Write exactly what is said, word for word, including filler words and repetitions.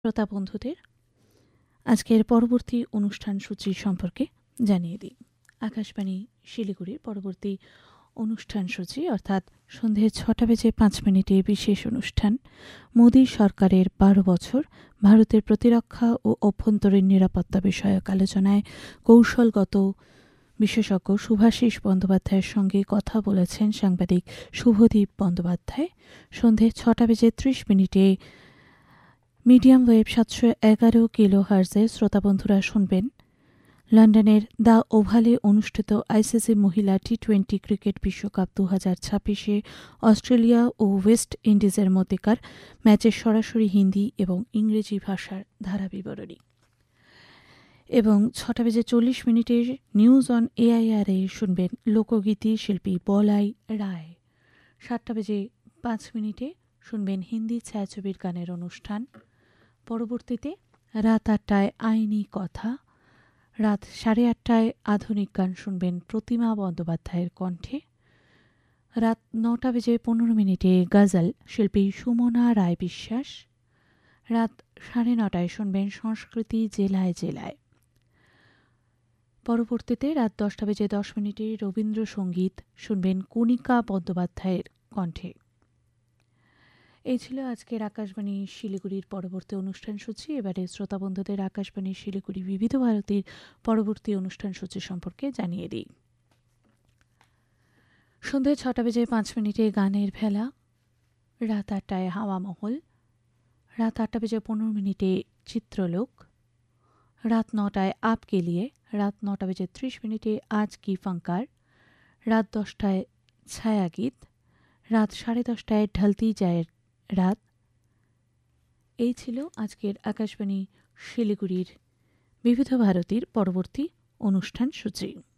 শ্রোতা বন্ধুদের আজকের পরবর্তী অনুষ্ঠান সূচি সম্পর্কে জানিয়ে দিই। আকাশবাণী শিলিগুড়ির পরবর্তী অনুষ্ঠান সূচি অর্থাৎ সন্ধে ছটা বেজে পাঁচ মিনিটে বিশেষ অনুষ্ঠান মোদী সরকারের বারো বছর ভারতের প্রতিরক্ষা ও অভ্যন্তরীণ নিরাপত্তা বিষয়ক আলোচনায় কৌশলগত বিশেষজ্ঞ শুভাশিস বন্দ্যোপাধ্যায়ের সঙ্গে কথা বলেছেন সাংবাদিক শুভদীপ বন্দ্যোপাধ্যায়। সন্ধে ছটা বেজে ত্রিশ মিনিটে মিডিয়াম ওয়েভ সাতশো এগারো কিলো হার্জে শ্রোতা বন্ধুরা শুনবেন লন্ডনের দ্য ওভালে অনুষ্ঠিত আইসিসি মহিলা টি টোয়েন্টি ক্রিকেট বিশ্বকাপ দু হাজার ছাব্বিশে অস্ট্রেলিয়া ও ওয়েস্ট ইন্ডিজের মধ্যকার ম্যাচের সরাসরি হিন্দি এবং ইংরেজি ভাষার ধারা বিবরণী। এবং ছটা বেজে চল্লিশ মিনিটের নিউজ অন এআইআরে শুনবেন লোকগীতি শিল্পী বলাই রায়। সাতটা বেজে পাঁচ মিনিটে শুনবেন হিন্দি ছায়াছবির গানের অনুষ্ঠান। পরবর্তীতে রাত আটটায় আইনি কথা, রাত সাড়ে আটটায় আধুনিক গান শুনবেন প্রতিমা বন্দ্যোপাধ্যায়ের কণ্ঠে। রাত নটা বেজে পনেরো মিনিটে গজল শিল্পী সুমনা রায় বিশ্বাস। রাত সাড়ে নটায় শুনবেন সংস্কৃতি জেলায় জেলায়। পরবর্তীতে রাত দশটা বেজে দশ মিনিটে রবীন্দ্রসঙ্গীত শুনবেন কণিকা বন্দ্যোপাধ্যায়ের কণ্ঠে। এই ছিল আজকের আকাশবাণী শিলিগুড়ির পরবর্তী অনুষ্ঠান সূচি। এবারে শ্রোতা বন্ধুদের আকাশবাণী শিলিগুড়ি বিবিধ ভারতীর পরবর্তী অনুষ্ঠান সূচি সম্পর্কে জানিয়ে দিই। সন্ধ্যে ছটা বেজে পাঁচ মিনিটে গানের ভেলা, রাত আটটায় হাওয়া মহল, রাত আটটা বেজে পনেরো মিনিটে চিত্রলোক, রাত নটায় আপ কেলিয়ে, রাত নটা বেজে ত্রিশ মিনিটে আজ কি ফাঙ্কার, রাত দশটায় ছায়াগীত, রাত সাড়ে দশটায় ঢলতি যায় রাত। এই ছিল আজকের আকাশবাণী শিলিগুড়ির বিবিধ ভারতীর পরবর্তী অনুষ্ঠান সূচি।